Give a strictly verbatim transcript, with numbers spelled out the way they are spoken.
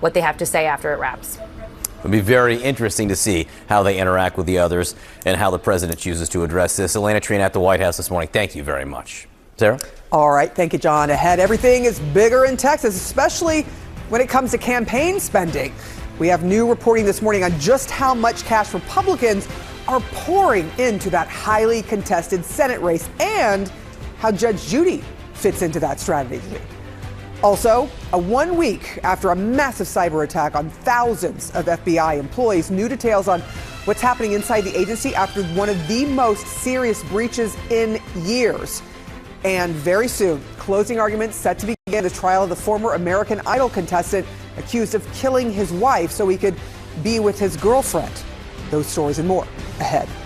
what they have to say after it wraps. It'll be very interesting to see how they interact with the others and how the president chooses to address this. Elena Triana at the White House this morning. Thank you very much. Sarah? All right. Thank you, John. Ahead, everything is bigger in Texas, especially when it comes to campaign spending. We have new reporting this morning on just how much cash Republicans are pouring into that highly contested Senate race and how Judge Judy fits into that strategy. Also, a one week after a massive cyber attack on thousands of F B I employees, new details on what's happening inside the agency after one of the most serious breaches in years. And very soon, closing arguments set to begin the trial of the former American Idol contestant accused of killing his wife so he could be with his girlfriend. Those stories and more ahead.